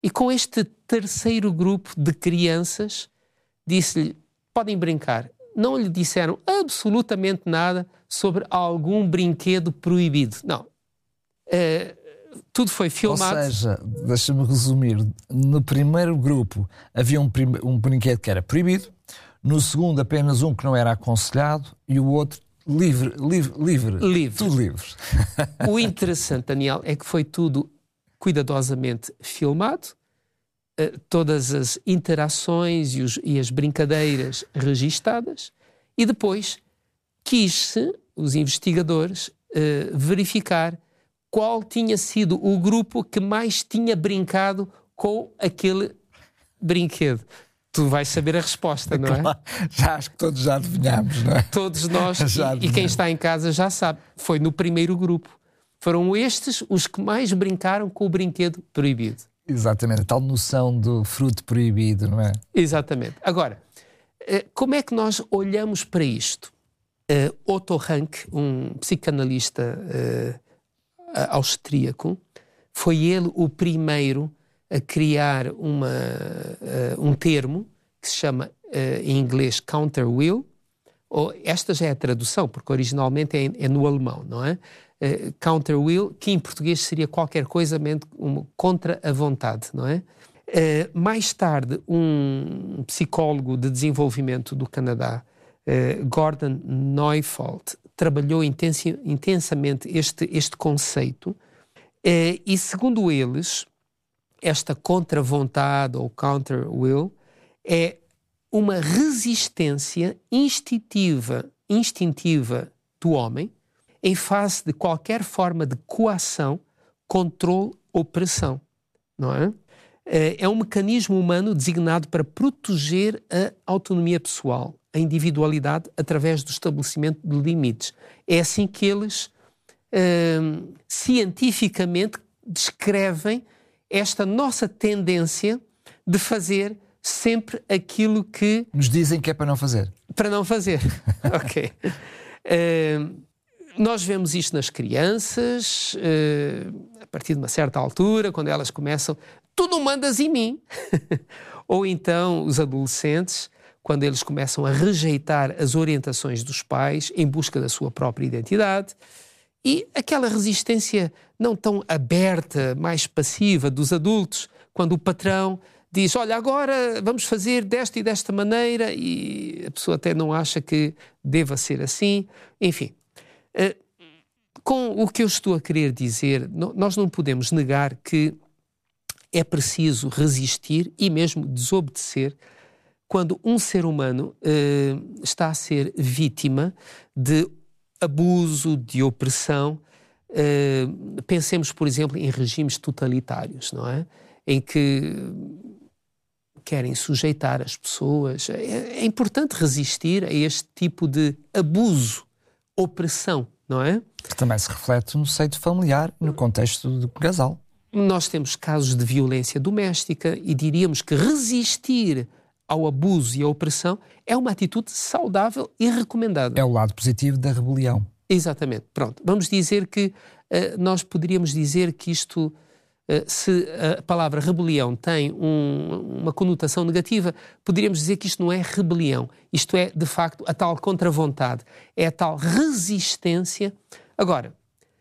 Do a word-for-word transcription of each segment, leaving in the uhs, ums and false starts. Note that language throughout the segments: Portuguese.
E com este terceiro grupo de crianças, disse-lhe, podem brincar. Não lhe disseram absolutamente nada sobre algum brinquedo proibido. Não. Uh, tudo foi filmado. Ou seja, deixa-me resumir, no primeiro grupo havia um, prim- um brinquedo que era proibido, no segundo apenas um que não era aconselhado e o outro livre, livre, livre. Livre. Tudo livre. O interessante, Daniel, é que foi tudo cuidadosamente filmado, uh, todas as interações e, os, e as brincadeiras registadas, e depois quis-se, os investigadores, uh, verificar qual tinha sido o grupo que mais tinha brincado com aquele brinquedo. Tu vais saber a resposta, não é? Claro, já acho que todos já adivinhámos, não é? Todos nós, Já e, e quem está em casa já sabe, foi no primeiro grupo. Foram estes os que mais brincaram com o brinquedo proibido. Exatamente, a tal noção do fruto proibido, não é? Exatamente. Agora, como é que nós olhamos para isto? Uh, Otto Rank, um psicanalista uh, austríaco, foi ele o primeiro a criar uma, uh, um termo que se chama, uh, em inglês, counter-will. Ou, esta já é a tradução, porque originalmente é, é no alemão, não é? Uh, counter-will, que em português seria qualquer coisa um, contra a vontade, não é? Uh, mais tarde, um psicólogo de desenvolvimento do Canadá, uh, Gordon Neufeld, trabalhou intensi- intensamente este, este conceito uh, e, segundo eles, esta contra-vontade ou counter-will é uma resistência instintiva, instintiva do homem em face de qualquer forma de coação, controle ou pressão, não é? É um mecanismo humano designado para proteger a autonomia pessoal, a individualidade, através do estabelecimento de limites. É assim que eles hum, cientificamente descrevem esta nossa tendência de fazer sempre aquilo que... Nos dizem que é para não fazer. Para não fazer, ok. Uh, nós vemos isto nas crianças, uh, a partir de uma certa altura, quando elas começam... Tu não mandas em mim. Ou então os adolescentes, quando eles começam a rejeitar as orientações dos pais em busca da sua própria identidade, e aquela resistência não tão aberta, mais passiva dos adultos, quando o patrão diz, olha, agora vamos fazer desta e desta maneira, e a pessoa até não acha que deva ser assim. Enfim, com o que eu estou a querer dizer, nós não podemos negar que é preciso resistir e mesmo desobedecer quando um ser humano uh, está a ser vítima de abuso, de opressão. Uh, pensemos, por exemplo, em regimes totalitários, não é? Em que querem sujeitar as pessoas. É, é importante resistir a este tipo de abuso, opressão, não é? Que também se reflete no seio familiar, no contexto do casal. Nós temos casos de violência doméstica e diríamos que resistir ao abuso e à opressão é uma atitude saudável e recomendada. É o lado positivo da rebelião. Exatamente. Pronto. Vamos dizer que uh, nós poderíamos dizer que isto, uh, se a palavra rebelião tem um, uma conotação negativa, poderíamos dizer que isto não é rebelião. Isto é, de facto, a tal contra-vontade. É a tal resistência. Agora,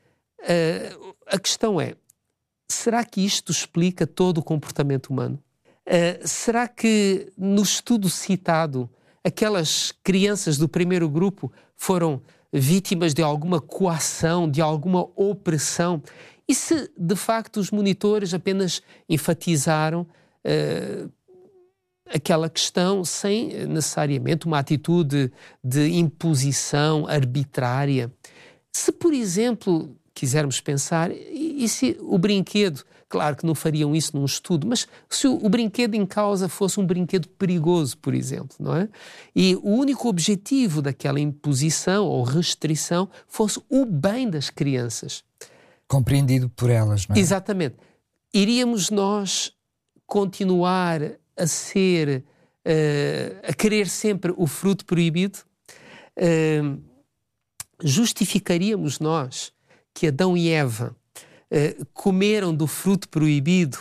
uh, a questão é, será que isto explica todo o comportamento humano? Uh, será que no estudo citado aquelas crianças do primeiro grupo foram vítimas de alguma coação, de alguma opressão? E se de facto os monitores apenas enfatizaram uh, aquela questão sem necessariamente uma atitude de imposição arbitrária? Se, por exemplo, quisermos pensar, e, e se o brinquedo, claro que não fariam isso num estudo, mas se o, o brinquedo em causa fosse um brinquedo perigoso, por exemplo, não é? E o único objetivo daquela imposição ou restrição fosse o bem das crianças. Compreendido por elas, não é? Exatamente. Iríamos nós continuar a ser, uh, a querer sempre o fruto proibido? Uh, justificaríamos nós que Adão e Eva uh, comeram do fruto proibido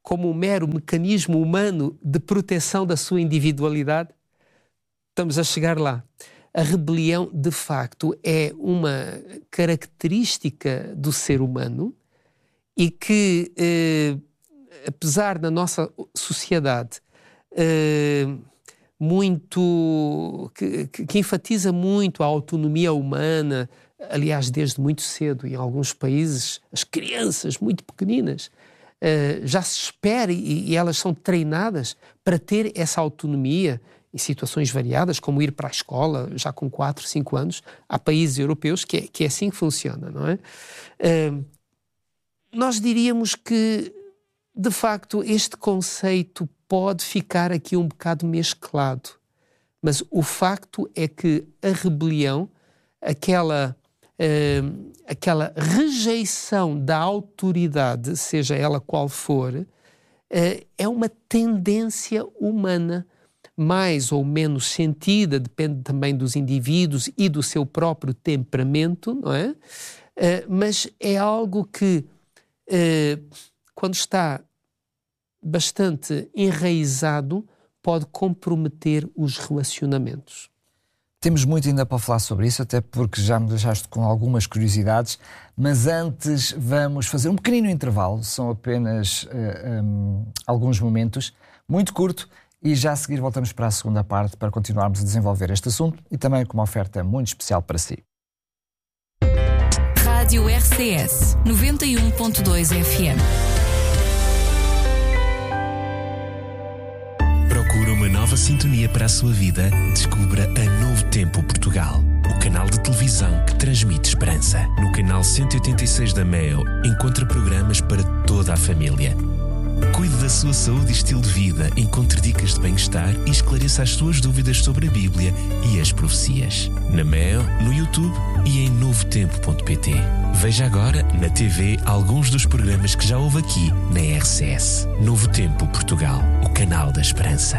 como um mero mecanismo humano de proteção da sua individualidade? Estamos a chegar lá. A rebelião, de facto, é uma característica do ser humano e que, eh, apesar da nossa sociedade eh, muito que, que enfatiza muito a autonomia humana, aliás, desde muito cedo, em alguns países, as crianças muito pequeninas uh, já se espera e, e elas são treinadas para ter essa autonomia em situações variadas, como ir para a escola já com quatro, cinco anos. Há países europeus que é, que é assim que funciona, não é? Uh, nós diríamos que, de facto, este conceito pode ficar aqui um bocado mesclado, mas o facto é que a rebelião, aquela, uh, aquela rejeição da autoridade, seja ela qual for, uh, é uma tendência humana, mais ou menos sentida, depende também dos indivíduos e do seu próprio temperamento, não é? Uh, mas é algo que, uh, quando está bastante enraizado, pode comprometer os relacionamentos. Temos muito ainda para falar sobre isso, até porque já me deixaste com algumas curiosidades, mas antes vamos fazer um pequenino intervalo, são apenas uh, um, alguns momentos, muito curto, e já a seguir voltamos para a segunda parte para continuarmos a desenvolver este assunto e também com uma oferta muito especial para si. Rádio R C S noventa e um ponto dois F M. Procura uma nova sintonia para a sua vida? Descubra a Novo Tempo Portugal, o canal de televisão que transmite esperança. No canal cento e oitenta e seis da Meo, encontra programas para toda a família. Cuide da sua saúde e estilo de vida, encontre dicas de bem-estar e esclareça as suas dúvidas sobre a Bíblia e as profecias. Na Meo, no YouTube e em novo tempo ponto pt. Veja agora na T V alguns dos programas que já houve aqui na R C S. Novo Tempo Portugal, o canal da esperança.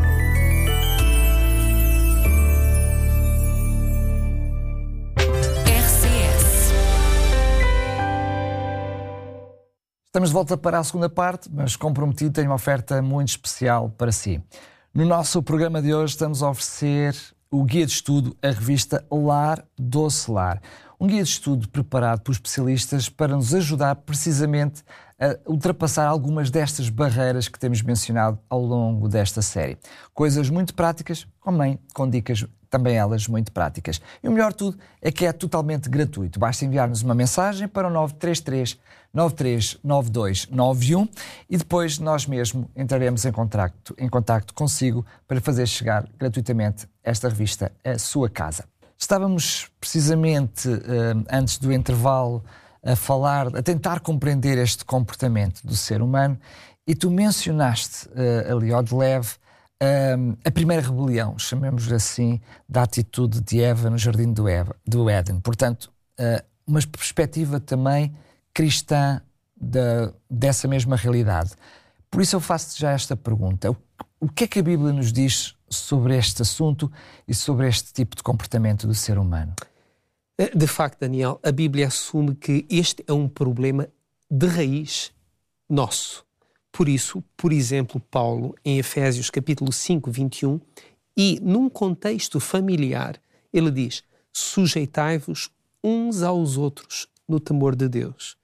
Estamos de volta para a segunda parte, mas comprometido, tenho uma oferta muito especial para si. No nosso programa de hoje estamos a oferecer o guia de estudo, a revista Lar Doce Lar. Um guia de estudo preparado por especialistas para nos ajudar precisamente a ultrapassar algumas destas barreiras que temos mencionado ao longo desta série. Coisas muito práticas, também com dicas também elas muito práticas. E o melhor de tudo é que é totalmente gratuito. Basta enviar-nos uma mensagem para o nove três três, nove três nove dois nove um e depois nós mesmo entraremos em contacto, em contacto consigo para fazer chegar gratuitamente esta revista à sua casa. Estávamos precisamente, antes do intervalo, a falar, a tentar compreender este comportamento do ser humano e tu mencionaste ali ao de leve a primeira rebelião, chamemos assim, da atitude de Eva no Jardim do, Eva, do Éden. Portanto, uma perspectiva também cristã da, dessa mesma realidade. Por isso eu faço já esta pergunta. O, o que é que a Bíblia nos diz sobre este assunto e sobre este tipo de comportamento do ser humano? De facto, Daniel, a Bíblia assume que este é um problema de raiz nosso. Por isso, por exemplo, Paulo, em Efésios capítulo cinco, vinte e um, e num contexto familiar, ele diz: sujeitai-vos uns aos outros no temor de Deus.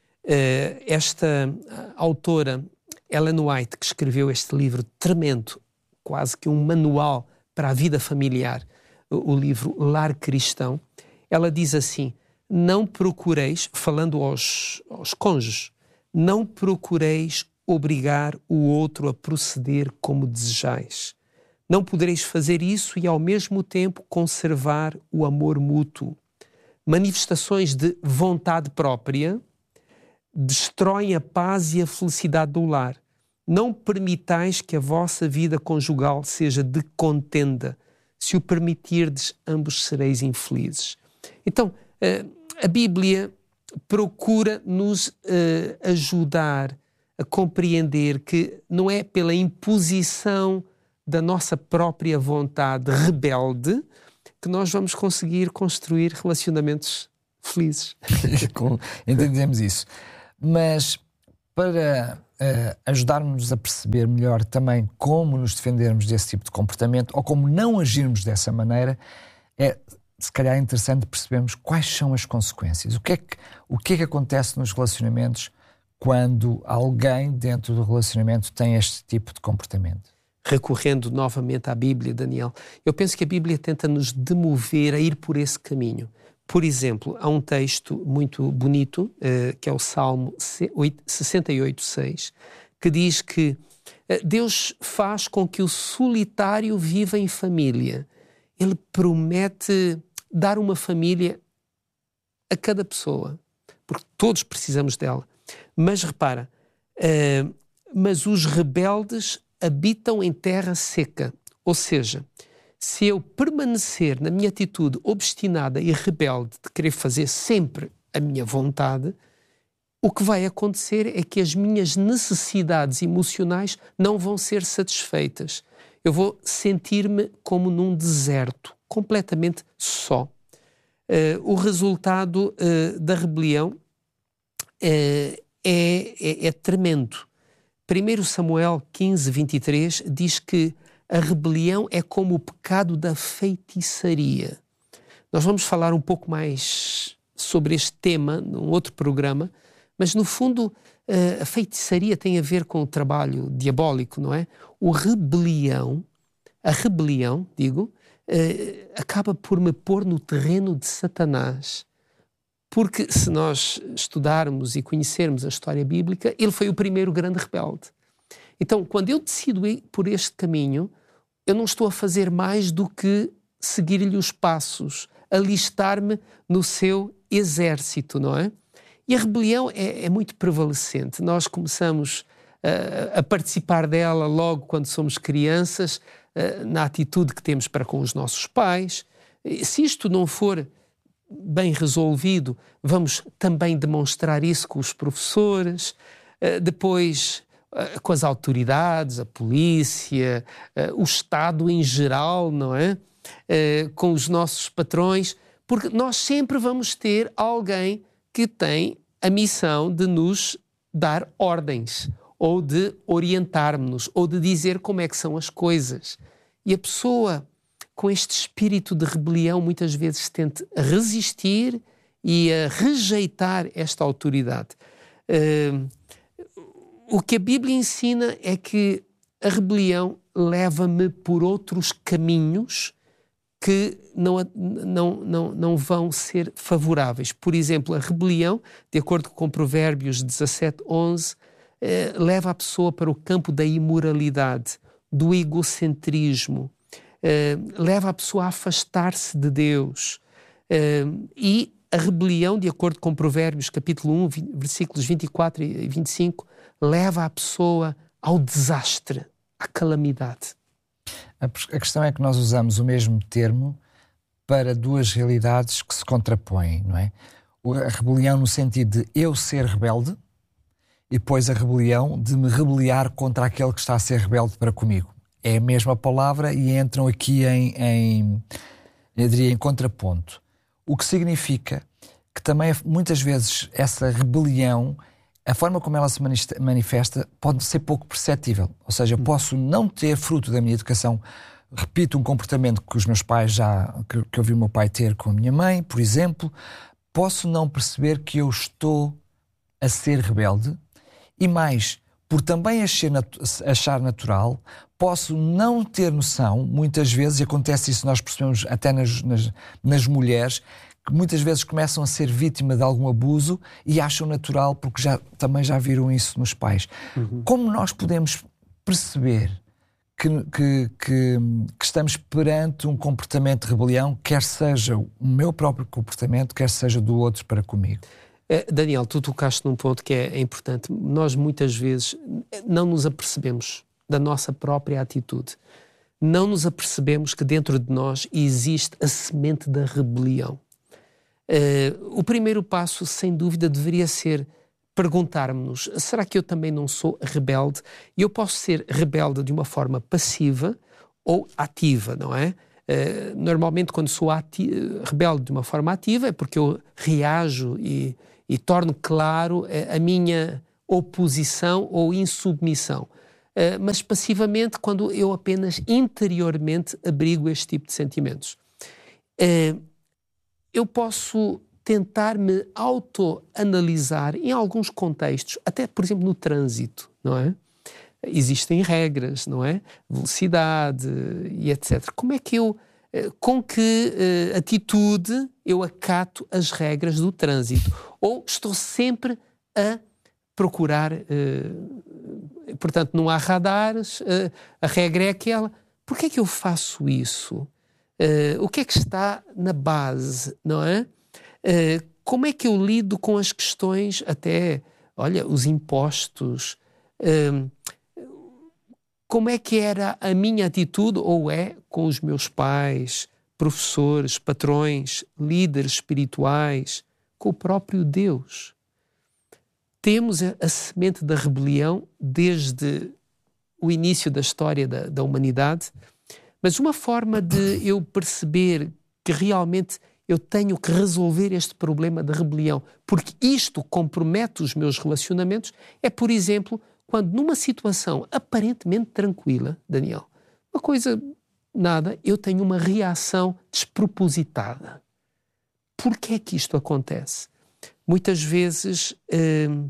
Esta autora, Ellen White, que escreveu este livro tremendo, quase que um manual para a vida familiar, o livro Lar Cristão, ela diz assim: não procureis, falando aos, aos cônjuges, não procureis obrigar o outro a proceder como desejais. Não podereis fazer isso e ao mesmo tempo conservar o amor mútuo. Manifestações de vontade própria destroem a paz e a felicidade do lar. Não permitais que a vossa vida conjugal seja de contenda. Se o permitirdes, ambos sereis infelizes. Então, a Bíblia procura nos ajudar a compreender que não é pela imposição da nossa própria vontade rebelde que nós vamos conseguir construir relacionamentos felizes. Entendemos isso. Mas para uh, ajudar-nos a perceber melhor também como nos defendermos desse tipo de comportamento ou como não agirmos dessa maneira, é se calhar interessante percebermos quais são as consequências. O que é que, o que é que acontece nos relacionamentos quando alguém dentro do relacionamento tem este tipo de comportamento? Recorrendo novamente à Bíblia, Daniel, eu penso que a Bíblia tenta nos demover a ir por esse caminho. Por exemplo, há um texto muito bonito, uh, que é o Salmo sessenta e oito, seis, que diz que uh, Deus faz com que o solitário viva em família. Ele promete dar uma família a cada pessoa, porque todos precisamos dela. Mas repara, uh, mas os rebeldes habitam em terra seca. Ou seja, se eu permanecer na minha atitude obstinada e rebelde de querer fazer sempre a minha vontade, o que vai acontecer é que as minhas necessidades emocionais não vão ser satisfeitas. Eu vou sentir-me como num deserto, completamente só. Uh, o resultado uh, da rebelião uh, é, é, é tremendo. primeiro Samuel quinze, vinte e três diz que a rebelião é como o pecado da feitiçaria. Nós vamos falar um pouco mais sobre este tema num outro programa, mas no fundo a feitiçaria tem a ver com o trabalho diabólico, não é? O rebelião, a rebelião, digo, acaba por me pôr no terreno de Satanás. Porque se nós estudarmos e conhecermos a história bíblica, ele foi o primeiro grande rebelde. Então, quando eu decido ir por este caminho, eu não estou a fazer mais do que seguir-lhe os passos, alistar-me no seu exército, não é? E a rebelião é, é muito prevalecente. Nós começamos uh, a participar dela logo quando somos crianças, uh, na atitude que temos para com os nossos pais. E se isto não for bem resolvido, vamos também demonstrar isso com os professores, uh, depois uh, com as autoridades, a polícia, uh, o Estado em geral, não é? Uh, com os nossos patrões, porque nós sempre vamos ter alguém que tem a missão de nos dar ordens, ou de orientar-nos, ou de dizer como é que são as coisas. E a pessoa com este espírito de rebelião muitas vezes tenta resistir e a rejeitar esta autoridade. Uh, o que a Bíblia ensina é que a rebelião leva-me por outros caminhos que não, não, não, não vão ser favoráveis. Por exemplo, a rebelião, de acordo com Provérbios dezassete, onze, eh, leva a pessoa para o campo da imoralidade, do egocentrismo, eh, leva a pessoa a afastar-se de Deus. Eh, e a rebelião, de acordo com Provérbios capítulo um, versículos vinte e quatro e vinte e cinco, leva a pessoa ao desastre, à calamidade. A questão é que nós usamos o mesmo termo para duas realidades que se contrapõem, não é? A rebelião no sentido de eu ser rebelde e depois a rebelião de me rebeliar contra aquele que está a ser rebelde para comigo. É a mesma palavra e entram aqui em, em, eu diria, em contraponto. O que significa que também muitas vezes essa rebelião, a forma como ela se manifesta pode ser pouco perceptível. Ou seja, eu posso não ter fruto da minha educação, repito, um comportamento que os meus pais já, que, que eu vi o meu pai ter com a minha mãe, por exemplo, posso não perceber que eu estou a ser rebelde e mais, por também achar natural, posso não ter noção, muitas vezes, e acontece isso, nós percebemos até nas, nas, nas mulheres, que muitas vezes começam a ser vítima de algum abuso e acham natural porque já, também já viram isso nos pais. Uhum. Como nós podemos perceber que, que, que, que estamos perante um comportamento de rebelião, quer seja o meu próprio comportamento, quer seja do outro para comigo? Daniel, tu tocaste num ponto que é importante. Nós muitas vezes não nos apercebemos da nossa própria atitude. Não nos apercebemos que dentro de nós existe a semente da rebelião. Uh, o primeiro passo, sem dúvida, deveria ser perguntarmos-nos: será que eu também não sou rebelde? E eu posso ser rebelde de uma forma passiva ou ativa, não é? Uh, normalmente, quando sou ati- rebelde de uma forma ativa, é porque eu reajo e, e torno claro a, a minha oposição ou insubmissão. Uh, mas passivamente quando eu apenas interiormente abrigo este tipo de sentimentos. Uh, eu posso tentar me autoanalisar em alguns contextos, até, por exemplo, no trânsito, não é? Existem regras, não é? Velocidade e etcétera. Como é que eu, com que uh, atitude eu acato as regras do trânsito? Ou estou sempre a procurar, uh, portanto, não há radares, uh, a regra é aquela. Por que é que eu faço isso? Uh, o que é que está na base, não é? Uh, como é que eu lido com as questões, até, olha, os impostos? Uh, como é que era a minha atitude, ou é, com os meus pais, professores, patrões, líderes espirituais, com o próprio Deus? Temos a, a semente da rebelião desde o início da história da, da humanidade, mas uma forma de eu perceber que realmente eu tenho que resolver este problema da rebelião, porque isto compromete os meus relacionamentos, é, por exemplo, quando numa situação aparentemente tranquila, Daniel, uma coisa, nada, eu tenho uma reação despropositada. Por que é que isto acontece? Muitas vezes hum,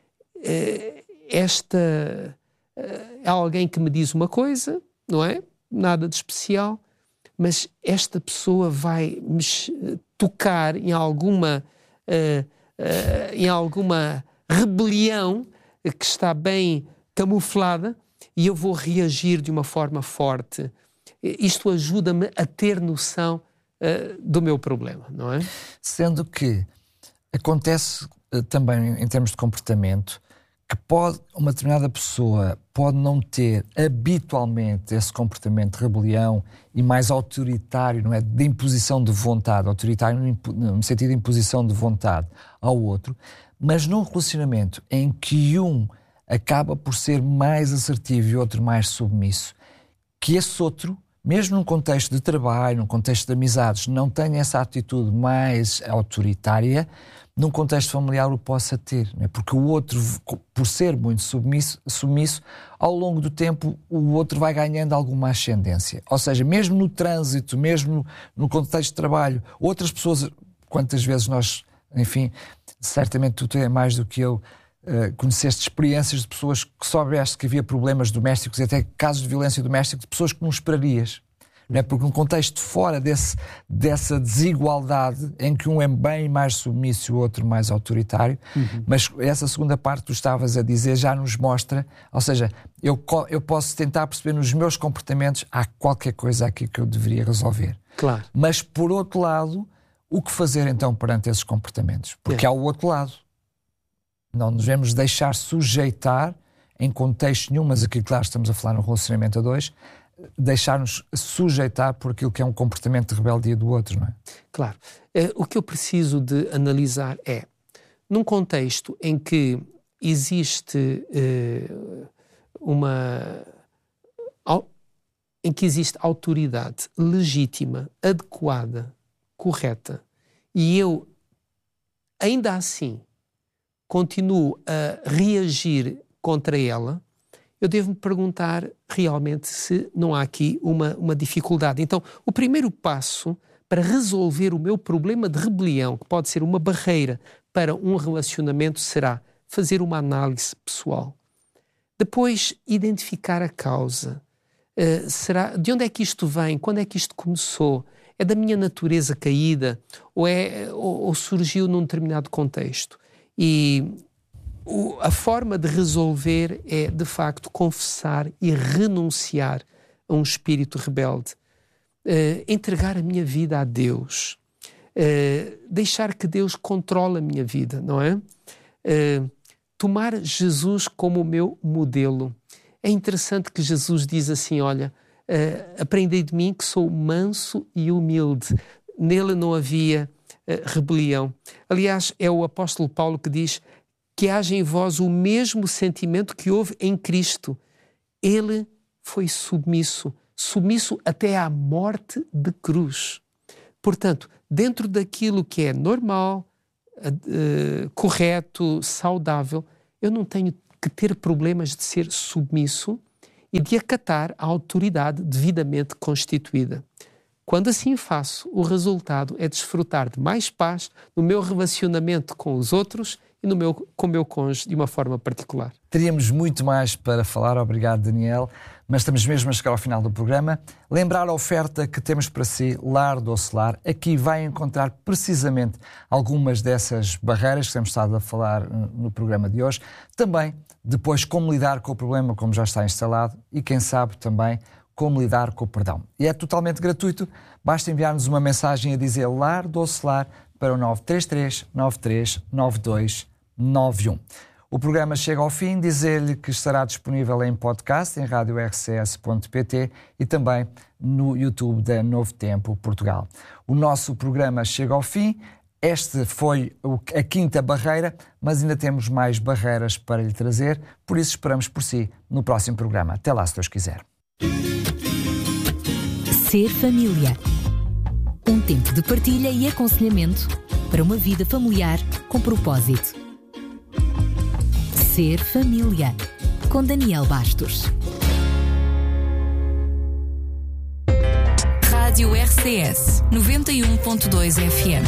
esta, é alguém que me diz uma coisa, não é? Nada de especial, mas esta pessoa vai me tocar em alguma, uh, uh, em alguma rebelião que está bem camuflada e eu vou reagir de uma forma forte. Isto ajuda-me a ter noção uh, do meu problema, não é? Sendo que acontece uh, também em termos de comportamento que pode, uma determinada pessoa pode não ter habitualmente esse comportamento de rebelião e mais autoritário, não é? De imposição de vontade, autoritário no sentido de imposição de vontade ao outro, mas num relacionamento em que um acaba por ser mais assertivo e outro mais submisso, que esse outro, mesmo num contexto de trabalho, num contexto de amizades, não tenha essa atitude mais autoritária, num contexto familiar o possa ter, não é? Porque o outro, por ser muito submisso, submisso, ao longo do tempo o outro vai ganhando alguma ascendência. Ou seja, mesmo no trânsito, mesmo no contexto de trabalho, outras pessoas, quantas vezes nós, enfim, certamente tu tens mais do que eu, uh, conheceste experiências de pessoas que soubeste que havia problemas domésticos e até casos de violência doméstica de pessoas que não esperarias. Não é? Porque num contexto fora desse, dessa desigualdade em que um é bem mais submisso e o outro mais autoritário, uhum. Mas essa segunda parte que tu estavas a dizer já nos mostra, ou seja, eu, eu posso tentar perceber nos meus comportamentos há qualquer coisa aqui que eu deveria resolver. Claro. Mas por outro lado, o que fazer então perante esses comportamentos? Porque é. Há o outro lado. Não nos devemos deixar sujeitar em contexto nenhum, mas aqui claro estamos a falar no relacionamento a dois, deixar-nos sujeitar por aquilo que é um comportamento de rebeldia do outro, não é? Claro. Uh, o que eu preciso de analisar é, num contexto em que existe uh, uma... em que existe autoridade legítima, adequada, correta, e eu, ainda assim, continuo a reagir contra ela, eu devo me perguntar realmente se não há aqui uma, uma dificuldade. Então, o primeiro passo para resolver o meu problema de rebelião, que pode ser uma barreira para um relacionamento, será fazer uma análise pessoal. Depois, identificar a causa. Uh, será, de onde é que isto vem? Quando é que isto começou? É da minha natureza caída? Ou, é, ou, ou surgiu num determinado contexto? E o, a forma de resolver é, de facto, confessar e renunciar a um espírito rebelde. Uh, entregar a minha vida a Deus. Uh, deixar que Deus controle a minha vida, não é? Uh, tomar Jesus como o meu modelo. É interessante que Jesus diz assim, olha, uh, aprendei de mim que sou manso e humilde. Nele não havia uh, rebelião. Aliás, é o apóstolo Paulo que diz que haja em vós o mesmo sentimento que houve em Cristo. Ele foi submisso, submisso até à morte de cruz. Portanto, dentro daquilo que é normal, uh, correto, saudável, eu não tenho que ter problemas de ser submisso e de acatar a autoridade devidamente constituída. Quando assim faço, o resultado é desfrutar de mais paz no meu relacionamento com os outros e no meu, com o meu cônjuge de uma forma particular. Teríamos muito mais para falar, obrigado Daniel, mas estamos mesmo a chegar ao final do programa. Lembrar a oferta que temos para si, Lar Doce Lar. Aqui vai encontrar precisamente algumas dessas barreiras que temos estado a falar no programa de hoje. Também, depois, como lidar com o problema, como já está instalado, e quem sabe também como lidar com o perdão. E é totalmente gratuito, basta enviar-nos uma mensagem a dizer Lar Doce Lar para o nove três três, nove três nove dois nove um. O programa chega ao fim, dizer-lhe que estará disponível em podcast, em rádio r c s ponto p t e também no YouTube da Novo Tempo Portugal. O nosso programa chega ao fim, este foi a quinta barreira, mas ainda temos mais barreiras para lhe trazer, por isso esperamos por si no próximo programa. Até lá, se Deus quiser. Ser família. Um tempo de partilha e aconselhamento para uma vida familiar com propósito. Ser família. Com Daniel Bastos. Rádio R C S noventa e um ponto dois F M.